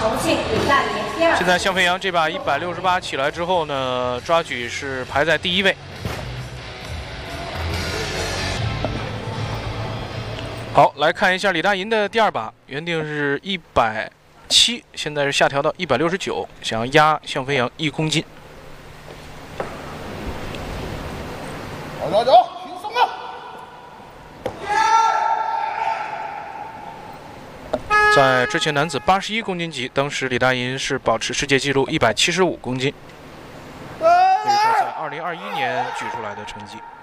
重庆李大银第二。 现在向飞扬这把168起来之后呢，抓举是排在第1位。好，来看一下李大银的第2把，原定是170，现在是下调到169，想要压向飞扬1公斤。 走，轻松啊！ 在之前男子81公斤级，当时李大银是保持世界纪录175公斤，这是他在2021年举出来的成绩。